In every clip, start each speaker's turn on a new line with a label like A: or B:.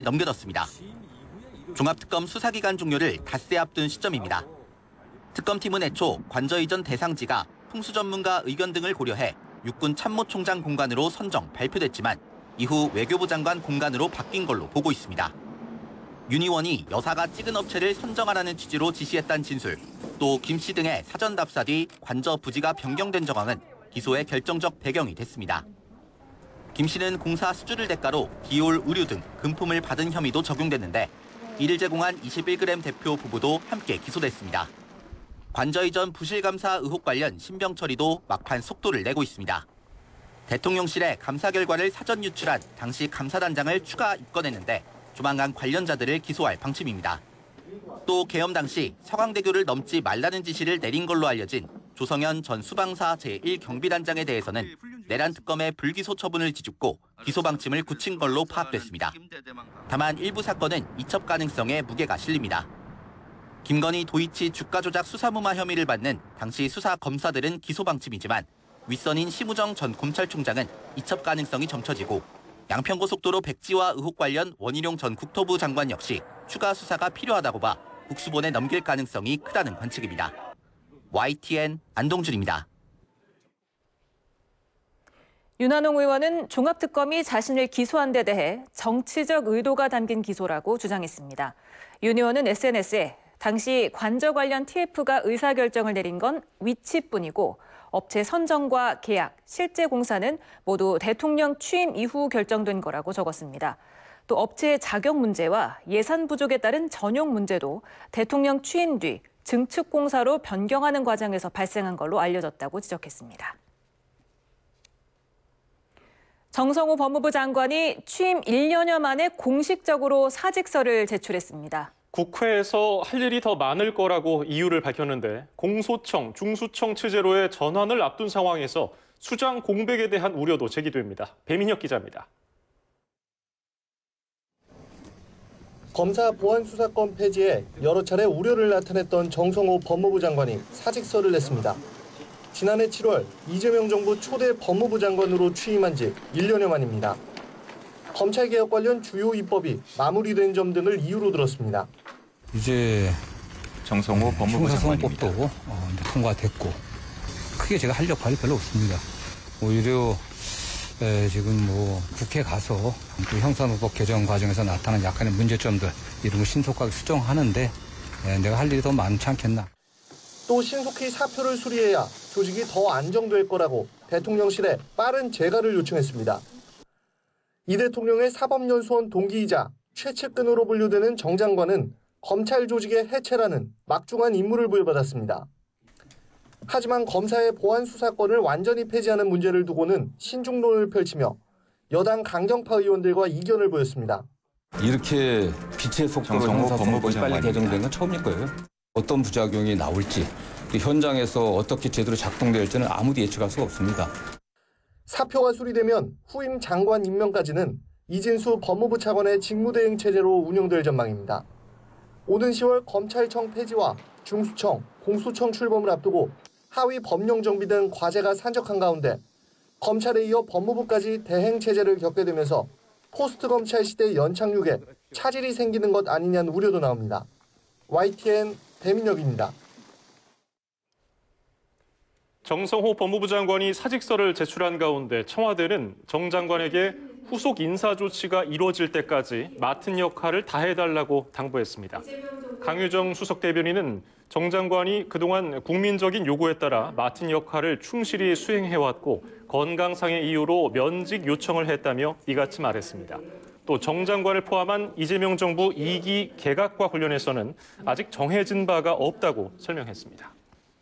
A: 넘겨졌습니다. 종합특검 수사기간 종료를 닷새 앞둔 시점입니다. 특검팀은 애초 관저 이전 대상지가 풍수전문가 의견 등을 고려해 육군 참모총장 공간으로 선정, 발표됐지만 이후 외교부 장관 공간으로 바뀐 걸로 보고 있습니다. 윤 의원이 여사가 찍은 업체를 선정하라는 취지로 지시했다는 진술, 또 김 씨 등의 사전 답사 뒤 관저 부지가 변경된 정황은 기소의 결정적 배경이 됐습니다. 김 씨는 공사 수주를 대가로 기올 의류 등 금품을 받은 혐의도 적용됐는데 이를 제공한 21g 대표 부부도 함께 기소됐습니다. 관저 이전 부실감사 의혹 관련 신병 처리도 막판 속도를 내고 있습니다. 대통령실에 감사 결과를 사전 유출한 당시 감사단장을 추가 입건했는데 조만간 관련자들을 기소할 방침입니다. 또 계엄 당시 서강대교를 넘지 말라는 지시를 내린 걸로 알려진 조성현 전 수방사 제1경비단장에 대해서는 내란 특검의 불기소 처분을 뒤집고 기소 방침을 굳힌 걸로 파악됐습니다. 다만 일부 사건은 이첩 가능성에 무게가 실립니다. 김건희 도이치 주가 조작 수사무마 혐의를 받는 당시 수사 검사들은 기소 방침이지만 윗선인 심우정 전 검찰총장은 이첩 가능성이 점쳐지고 양평고속도로 백지화 의혹 관련 원희룡 전 국토부 장관 역시 추가 수사가 필요하다고 봐 국수본에 넘길 가능성이 크다는 관측입니다. YTN 안동준입니다.
B: 윤한홍 의원은 종합특검이 자신을 기소한 데 대해 정치적 의도가 담긴 기소라고 주장했습니다. 윤 의원은 SNS에 당시 관저 관련 TF가 의사결정을 내린 건 위치뿐이고 업체 선정과 계약, 실제 공사는 모두 대통령 취임 이후 결정된 거라고 적었습니다. 또 업체의 자격 문제와 예산 부족에 따른 전용 문제도 대통령 취임 뒤 증축 공사로 변경하는 과정에서 발생한 걸로 알려졌다고 지적했습니다. 정성호 법무부 장관이 취임 1년여 만에 공식적으로 사직서를 제출했습니다.
C: 국회에서 할 일이 더 많을 거라고 이유를 밝혔는데 공소청, 중수청 체제로의 전환을 앞둔 상황에서 수장 공백에 대한 우려도 제기됩니다. 배민혁 기자입니다.
D: 검사 보안 수사권 폐지에 여러 차례 우려를 나타냈던 정성호 법무부 장관이 사직서를 냈습니다. 지난해 7월 이재명 정부 초대 법무부 장관으로 취임한 지 1년여 만입니다. 검찰개혁 관련 주요 입법이 마무리된 점 등을 이유로 들었습니다.
E: 이제
F: 정성호 법무부 장관입니다.
E: 형사소송법도 통과됐고 크게 제가 할 역할이 별로 없습니다. 오히려 지금 국회 가서 또 형사노법 개정 과정에서 나타난 약간의 문제점들 이런 걸 신속하게 수정하는데 내가 할 일이 더 많지 않겠나.
D: 또 신속히 사표를 수리해야 조직이 더 안정될 거라고 대통령실에 빠른 재가를 요청했습니다. 이 대통령의 사법연수원 동기이자 최측근으로 분류되는 정 장관은 검찰 조직의 해체라는 막중한 임무를 부여받았습니다. 하지만 검사의 보안 수사권을 완전히 폐지하는 문제를 두고는 신중론을 펼치며 여당 강경파 의원들과 이견을 보였습니다.
F: 이렇게 빛의 속도로 형사소송법이 빨리 개정된 건 처음일 거예요. 어떤 부작용이 나올지, 현장에서 어떻게 제대로 작동될지는 아무도 예측할 수가 없습니다.
D: 사표가 수리되면 후임 장관 임명까지는 이진수 법무부 차관의 직무대행 체제로 운영될 전망입니다. 오는 10월 검찰청 폐지와 중수청, 공수청 출범을 앞두고 하위 법령 정비 등 과제가 산적한 가운데 검찰에 이어 법무부까지 대행 체제를 겪게 되면서 포스트 검찰 시대 연착륙에 차질이 생기는 것 아니냐는 우려도 나옵니다. YTN 배민혁입니다.
C: 정성호 법무부 장관이 사직서를 제출한 가운데 청와대는 정 장관에게 후속 인사 조치가 이루어질 때까지 맡은 역할을 다해달라고 당부했습니다. 강유정 수석 대변인은 정 장관이 그동안 국민적인 요구에 따라 맡은 역할을 충실히 수행해왔고 건강상의 이유로 면직 요청을 했다며 이같이 말했습니다. 또 정 장관을 포함한 이재명 정부 2기 개각과 관련해서는 아직 정해진 바가 없다고 설명했습니다.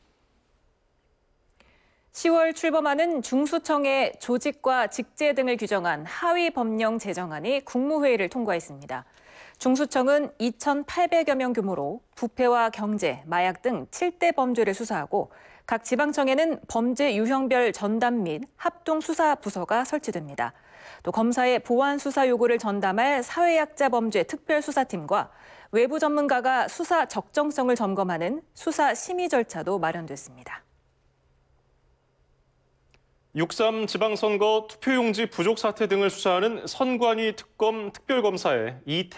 B: 10월 출범하는 중수청의 조직과 직제 등을 규정한 하위 법령 제정안이 국무회의를 통과했습니다. 중수청은 2,800여 명 규모로 부패와 경제, 마약 등 7대 범죄를 수사하고 각 지방청에는 범죄 유형별 전담 및 합동 수사 부서가 설치됩니다. 또 검사의 보안 수사 요구를 전담할 사회약자 범죄 특별수사팀과 외부 전문가가 수사 적정성을 점검하는 수사 심의 절차도 마련됐습니다.
C: 6.3 지방선거 투표용지 부족 사태 등을 수사하는 선관위 특검 특별검사에